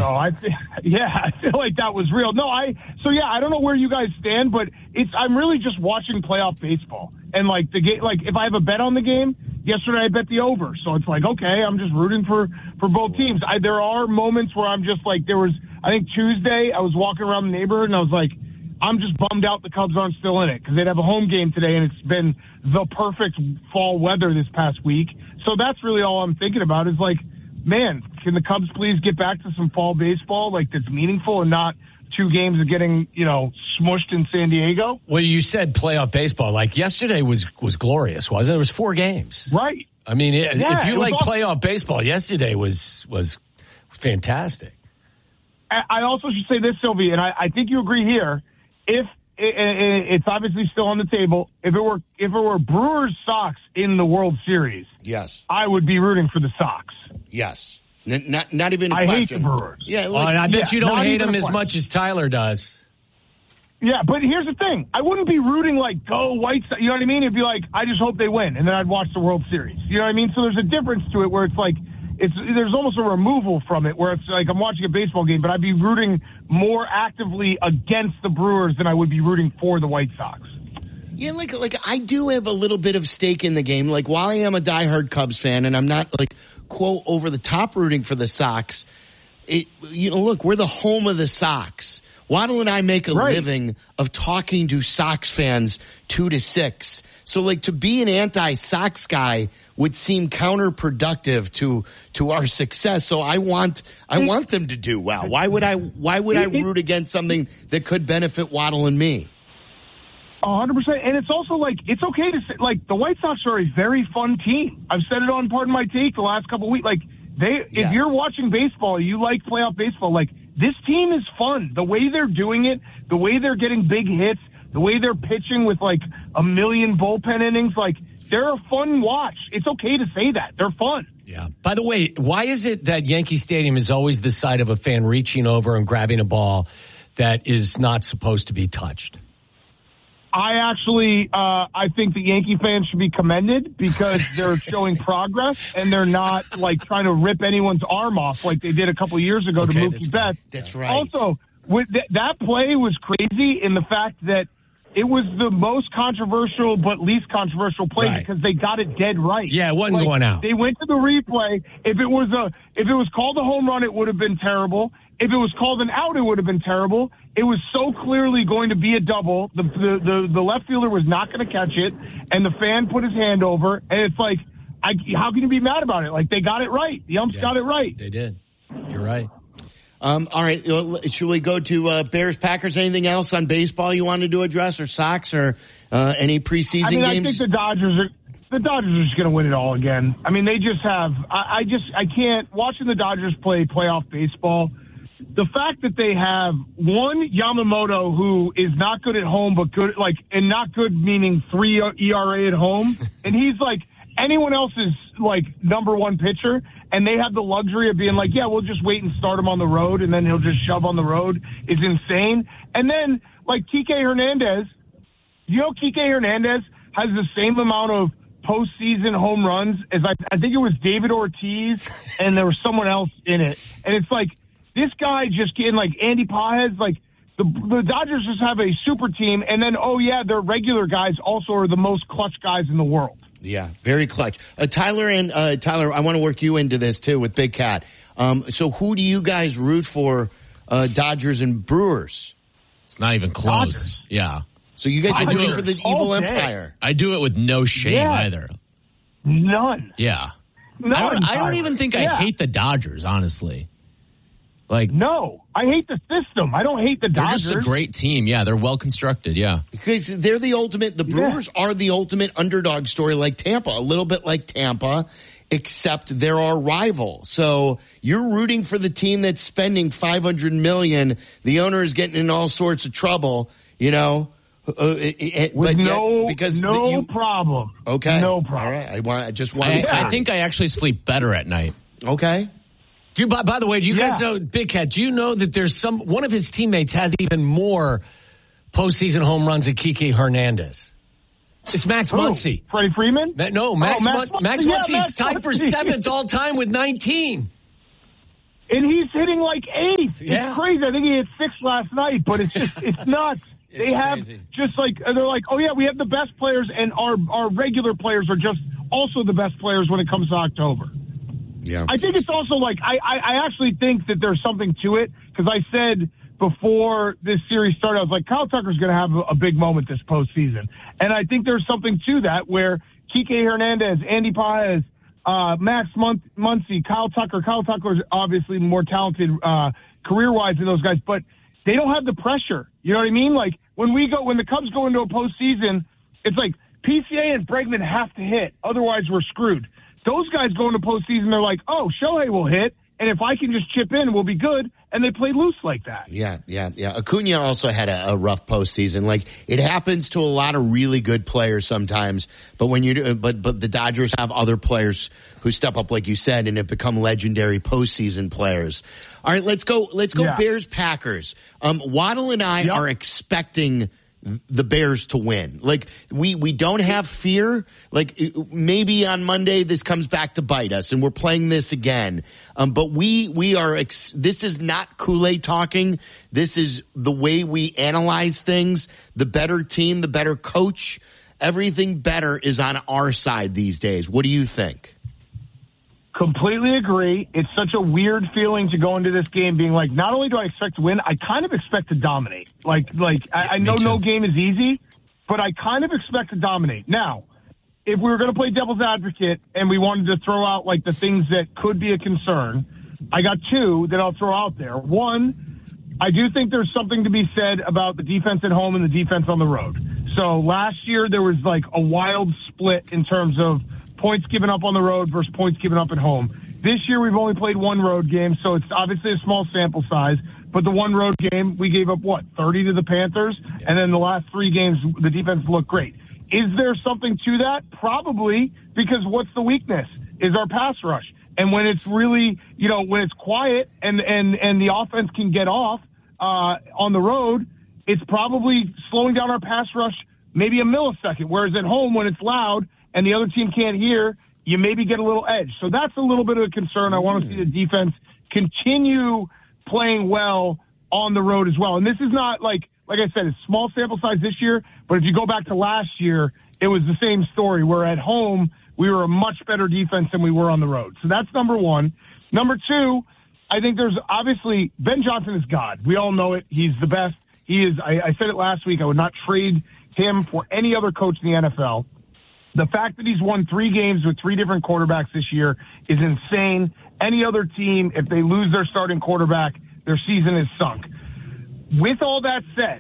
I feel like that was real. No, I don't know where you guys stand, but I'm really just watching playoff baseball. And like the game, like if I have a bet on the game, yesterday I bet the over. So it's like, okay, I'm just rooting for both teams. There are moments where I'm just like, I think Tuesday I was walking around the neighborhood and I was like, I'm just bummed out the Cubs aren't still in it because they'd have a home game today and it's been the perfect fall weather this past week. So that's really all I'm thinking about is like, man, can the Cubs please get back to some fall baseball like that's meaningful and not 2 games of getting, smushed in San Diego? Well, you said playoff baseball. Like yesterday was glorious, wasn't it? It was 4 games. Right. I mean, if you like playoff baseball, yesterday was fantastic. I also should say this, Sylvie, and I think you agree here. If it's obviously still on the table, if it were Brewers Sox in the World Series, yes, I would be rooting for the Sox. Yes, not even a question. I hate the Brewers. Yeah, I bet you don't hate them as much as Tyler does. Yeah, but here's the thing: I wouldn't be rooting like go White Sox. You know what I mean? It'd be like I just hope they win, and then I'd watch the World Series. You know what I mean? So there's a difference to it where it's like. There's almost a removal from it where it's like I'm watching a baseball game, but I'd be rooting more actively against the Brewers than I would be rooting for the White Sox. Yeah, like I do have a little bit of stake in the game. Like while I am a diehard Cubs fan and I'm not like quote over the top rooting for the Sox, look, we're the home of the Sox. Waddle and I make a living of talking to Sox fans 2 to 6. So like to be an anti-Sox guy would seem counterproductive to our success. So I want them to do well. Why would I root against something that could benefit Waddle and me? 100%. And it's also like, it's okay to say, like, the White Sox are a very fun team. I've said it on Pardon My Take the last couple of weeks. Like, if you're watching baseball, you like playoff baseball, like, this team is fun. The way they're doing it, the way they're getting big hits, the way they're pitching with, like, 1 million bullpen innings, like, they're a fun watch. It's okay to say that. They're fun. Yeah. By the way, why is it that Yankee Stadium is always the side of a fan reaching over and grabbing a ball that is not supposed to be touched? I actually, I think the Yankee fans should be commended because they're showing progress and they're not like trying to rip anyone's arm off like they did a couple of years ago to Mookie Betts. That's right. Also, that play was crazy in the fact that it was the most controversial but least controversial play because they got it dead right. Yeah, it wasn't going out. They went to the replay. If it was called a home run, it would have been terrible. If it was called an out, it would have been terrible. It was so clearly going to be a double. The left fielder was not going to catch it, and the fan put his hand over. And it's like, how can you be mad about it? Like, they got it right. The umps got it right. They did. You're right. All right. Should we go to Bears Packers? Anything else on baseball you wanted to address, or Sox, or any preseason games? I think the Dodgers are just going to win it all again. I mean, they just have. I can't watching the Dodgers play playoff baseball. The fact that they have one Yamamoto who is not good at home, but good, and not good meaning 3 ERA at home, and he's like anyone else's number one pitcher, and they have the luxury of being like, yeah, we'll just wait and start him on the road, and then he'll just shove on the road is insane. And then Kike Hernandez, Kike Hernandez has the same amount of postseason home runs as I think it was David Ortiz, and there was someone else in it, and it's like. This guy just getting Andy Pages, the Dodgers just have a super team, and then their regular guys also are the most clutch guys in the world. Yeah, very clutch. Tyler, I want to work you into this too with Big Cat. So who do you guys root for? Dodgers and Brewers. It's not even close. Dodgers. Yeah. So you guys are rooting for the evil empire. I do it with no shame either. None. Yeah. None. I don't even think I hate the Dodgers, honestly. No, I hate the system. I don't hate the Dodgers. They're just a great team. Yeah, they're well constructed. Yeah. Because they're the Brewers are the ultimate underdog story like Tampa, a little bit like Tampa, except they're our rival. So you're rooting for the team that's spending $500 million. The owner is getting in all sorts of trouble, no problem. Okay. No problem. All right. I think I actually sleep better at night. Okay. By the way, do you guys know, Big Cat, do you know that there's one of his teammates has even more postseason home runs than Kike Hernandez? It's Max Muncy. Freddie Freeman? No, Max Muncy's tied for 7th all time with 19. And he's hitting like 8th. Yeah. It's crazy. I think he hit 6th last night, but it's just, it's nuts. They have crazy. just like, they're like, oh yeah, we have the best players, and our regular players are just also the best players when it comes to October. Yeah. I think it's also like, I actually think that there's something to it, because I said before this series started, I was like, Kyle Tucker's going to have a big moment this postseason. And I think there's something to that where Kike Hernandez, Andy Paez, Max Muncy, Kyle Tucker. Kyle Tucker's obviously more talented career-wise than those guys, but they don't have the pressure. You know what I mean? Like when the Cubs go into a postseason, it's like PCA and Bregman have to hit, otherwise we're screwed. Those guys go into postseason, they're like, oh, Shohei will hit, and if I can just chip in, we'll be good. And they play loose like that. Yeah. Acuna also had a rough postseason. Like it happens to a lot of really good players sometimes, but when but the Dodgers have other players who step up, like you said, and have become legendary postseason players. All right, let's go. Yeah. Bears Packers. Waddle and I are expecting the Bears to win. Like we don't have fear. Like maybe on Monday this comes back to bite us and we're playing this again. But we are, this is not Kool-Aid talking. This is the way we analyze things. The better team, the better coach, everything better is on our side these days. What do you think? Completely agree. It's such a weird feeling to go into this game being like, not only do I expect to win, I kind of expect to dominate. I know no game is easy, but I kind of expect to dominate. Now, if we were going to play devil's advocate and we wanted to throw out like the things that could be a concern, I got 2 that I'll throw out there. One, I do think there's something to be said about the defense at home and the defense on the road. So last year there was like a wild split in terms of points given up on the road versus points given up at home. This year we've only played 1 road game, so it's obviously a small sample size. But the 1 road game, we gave up, 30 to the Panthers? Yeah. And then the last 3 games, the defense looked great. Is there something to that? Probably, because what's the weakness? Is our pass rush. And when it's really, when it's quiet and the offense can get off on the road, it's probably slowing down our pass rush maybe a millisecond. Whereas at home, when it's loud and the other team can't hear, you maybe get a little edge. So that's a little bit of a concern. I want to see the defense continue playing well on the road as well. And this is not like I said, it's small sample size this year, but if you go back to last year, it was the same story where at home, we were a much better defense than we were on the road. So that's number 1. Number 2, I think there's obviously Ben Johnson is God. We all know it. He's the best. He is. I said it last week. I would not trade him for any other coach in the NFL. The fact that he's won 3 games with 3 different quarterbacks this year is insane. Any other team, if they lose their starting quarterback, their season is sunk. With all that said,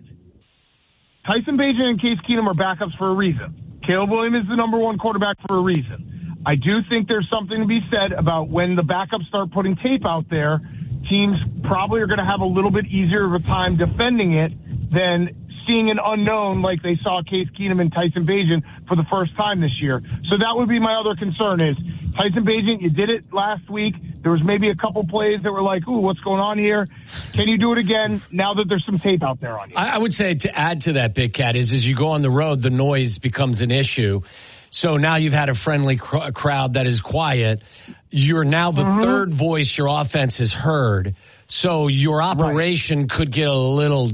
Tyson Bagent and Case Keenum are backups for a reason. Caleb Williams is the number 1 quarterback for a reason. I do think there's something to be said about when the backups start putting tape out there, teams probably are going to have a little bit easier of a time defending it than seeing an unknown like they saw Case Keenum and Tyson Bagent for the first time this year. So that would be my other concern is Tyson Bagent, you did it last week. There was maybe a couple plays that were like, ooh, what's going on here? Can you do it again now that there's some tape out there on you? I would say to add to that, Big Cat, is as you go on the road, the noise becomes an issue. So now you've had a friendly crowd that is quiet. You're now the third voice your offense has heard. So your operation could get a little,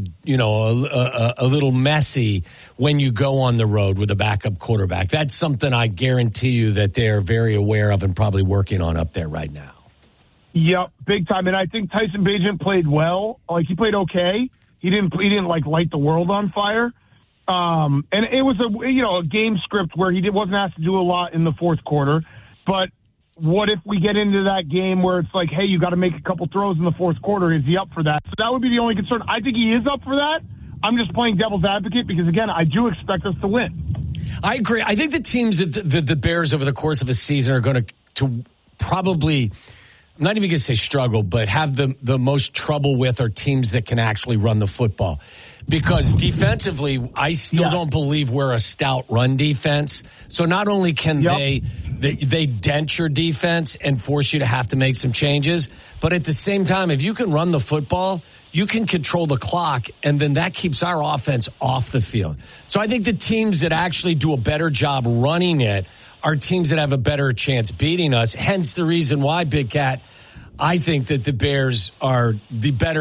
a little messy when you go on the road with a backup quarterback. That's something I guarantee you that they're very aware of and probably working on up there right now. Yep, big time. And I think Tyson Bagent played well. Like he played okay. He didn't like light the world on fire. And it was a game script where he wasn't asked to do a lot in the fourth quarter, but what if we get into that game where it's like, hey, you got to make a couple throws in the fourth quarter? Is he up for that? So that would be the only concern. I think he is up for that. I'm just playing devil's advocate because, again, I do expect us to win. I agree. I think the teams that the Bears over the course of a season are going to probably, I'm not even going to say struggle, but have the most trouble with are teams that can actually run the football. Because defensively, I still don't believe we're a stout run defense. So not only can they dent your defense and force you to have to make some changes, but at the same time, if you can run the football, you can control the clock, and then that keeps our offense off the field. So I think the teams that actually do a better job running it are teams that have a better chance beating us. Hence the reason why, Big Cat, I think that the Bears are the better